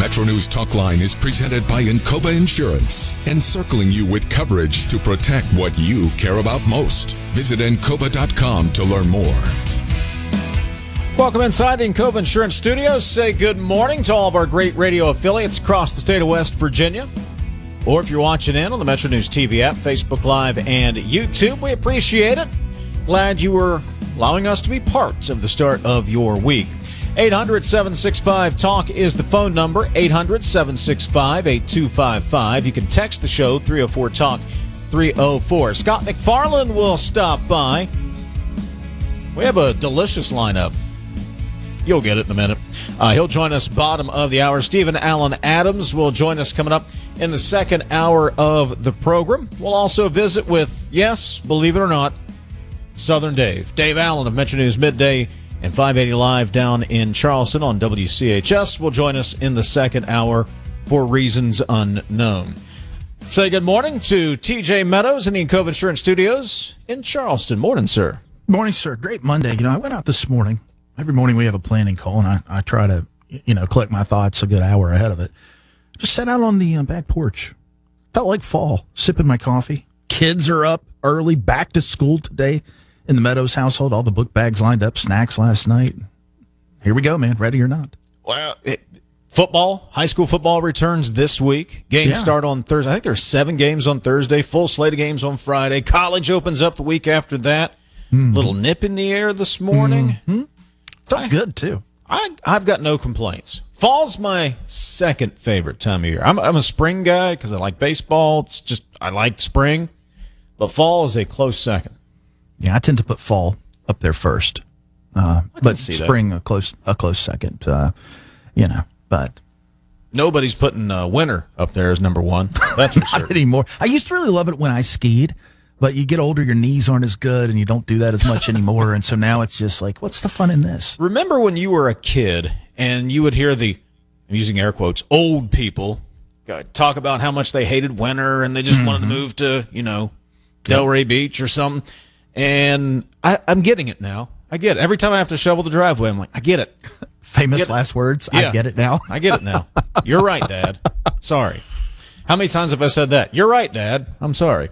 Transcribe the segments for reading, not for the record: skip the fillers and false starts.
Metro News Talk Line is presented by Encova Insurance, encircling you with coverage to protect what you care about most. Visit Encova.com to learn more. Welcome inside the Encova Insurance Studios. Say good morning to all of our great radio affiliates across the state of West Virginia. Or if you're watching in on the Metro News TV app, Facebook Live, and YouTube, we appreciate it. Glad you were allowing us to be parts of the start of your week. 800-765-TALK is the phone number, 800-765-8255. You can text the show, 304-TALK-304. Scott McFarland will stop by. We have a delicious lineup. You'll get it in a minute. He'll join us bottom of the hour. Stephen Allen Adams will join us coming up in the second hour of the program. We'll also visit with, yes, believe it or not, Southern Dave. Dave Allen of Metro News Midday and 580 Live down in Charleston on WCHS will join us in the second hour for reasons unknown. Say good morning to TJ Meadows in the Encova Insurance Studios in Charleston. Morning, sir. Morning, sir. Great Monday. I went out this morning. Every morning we have a planning call, and I try to, collect my thoughts a good hour ahead of it. Just sat out on the back porch. Felt like fall, sipping my coffee. Kids are up early, back to school today in the Meadows household. All the book bags lined up, snacks last night. Here we go, man, ready or not. Well, football, high school football returns this week. Games start on Thursday. I think there's 7 games on Thursday, full slate of games on Friday. College opens up the week after that. Little nip in the air this morning. Felt good, too. I've got no complaints. Fall's my second favorite time of year. I'm a spring guy because I like baseball. It's just I like spring. But fall is a close second. Yeah, I tend to put fall up there first. But spring that. a close second, but nobody's putting winter up there as number one. That's for sure. Not anymore. I used to really love it when I skied, but you get older, your knees aren't as good, and you don't do that as much anymore. And so now it's just like, what's the fun in this? Remember when you were a kid and you would hear I'm using air quotes, old people talk about how much they hated winter and they just wanted to move to, Delray Beach or something. And I'm getting it now. I get it. Every time I have to shovel the driveway, I'm like, I get it. Famous last words. Yeah. I get it now. I get it now. You're right, Dad. Sorry. How many times have I said that? You're right, Dad. I'm sorry.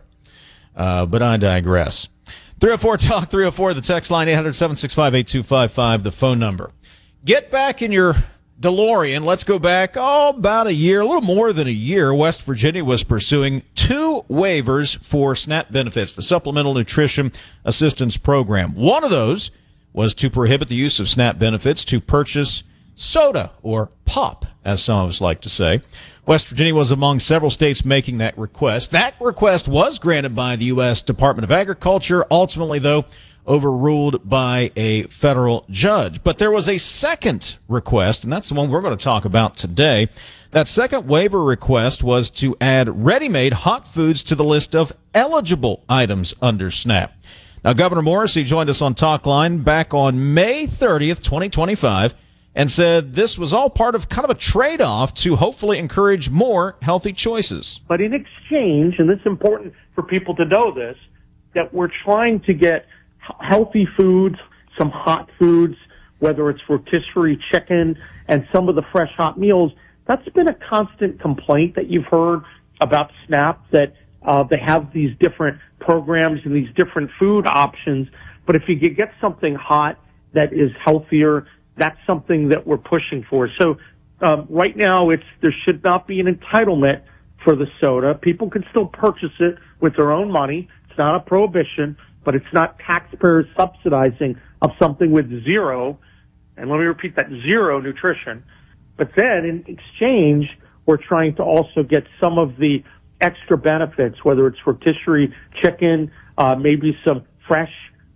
But I digress. 304-TALK, 304, the text line, 800-765-8255, the phone number. Get back in your DeLorean. Let's go back, about a year, a little more than a year. West Virginia was pursuing 2 waivers for SNAP benefits, the Supplemental Nutrition Assistance Program. One of those was to prohibit the use of SNAP benefits to purchase soda, or pop, as some of us like to say. West Virginia was among several states making that request. That request was granted by the U.S. Department of Agriculture, ultimately, though, overruled by a federal judge. But there was a second request, and that's the one we're going to talk about today. That second waiver request was to add ready-made hot foods to the list of eligible items under SNAP. Now, Governor Morrisey joined us on Talk Line back on May 30th, 2025, and said this was all part of kind of a trade-off to hopefully encourage more healthy choices. But in exchange, and it's important for people to know this, that we're trying to get healthy foods, some hot foods, whether it's rotisserie chicken and some of the fresh hot meals. That's been a constant complaint that you've heard about SNAP, that they have these different programs and these different food options. But if you could get something hot that is healthier, that's something that we're pushing for. So right now, there should not be an entitlement for the soda. People can still purchase it with their own money. It's not a prohibition, but it's not taxpayers subsidizing of something with zero, and let me repeat that, zero nutrition. But then in exchange, we're trying to also get some of the extra benefits, whether it's rotisserie chicken, maybe some fresh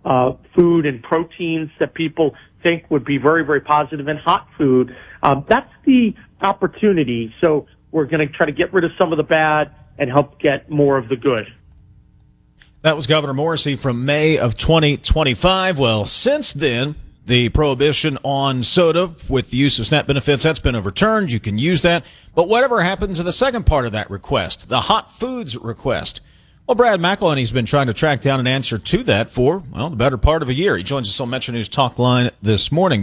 food and proteins that people think would be very, very positive, and hot food. That's the opportunity. So we're going to try to get rid of some of the bad and help get more of the good. That was Governor Morrisey from May of 2025. Well, since then, the prohibition on soda with the use of SNAP benefits, that's been overturned. You can use that. But whatever happened to the second part of that request, the hot foods request? Well, Brad McElhenney's been trying to track down an answer to that for, the better part of a year. He joins us on Metro News Talk Line this morning.